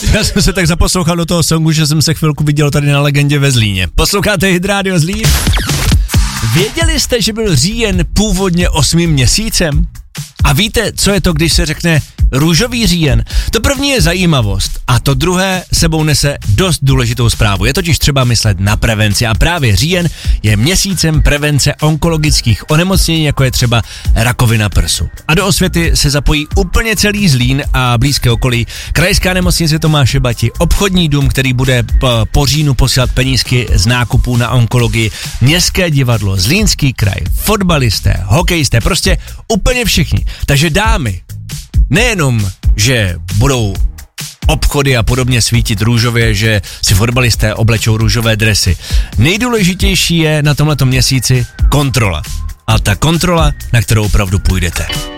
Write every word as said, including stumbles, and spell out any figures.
Já jsem se tak zaposlouchal do toho songu, že jsem se chvilku viděl tady na Legendě ve Zlíně. Posloucháte Hit Radio Zlín? Věděli jste, že byl říjen původně osmým měsícem? A víte, co je to, když se řekne růžový říjen? To první je zajímavost a to druhé sebou nese dost důležitou zprávu. Je totiž třeba myslet na prevenci a právě říjen je měsícem prevence onkologických onemocnění, jako je třeba rakovina prsu. A do osvěty se zapojí úplně celý Zlín a blízké okolí. Krajská nemocnice Tomáše Bati, obchodní dům, který bude po, po říjnu posílat penízky z nákupů na onkologii, Městské divadlo, Zlínský kraj, fotbalisté, hokejisté, prostě úplně všichni. Takže dámy, nejenom, že budou obchody a podobně svítit růžově, že si fotbalisté oblečou růžové dresy. Nejdůležitější je na tomhletom měsíci kontrola. A ta kontrola, na kterou opravdu půjdete.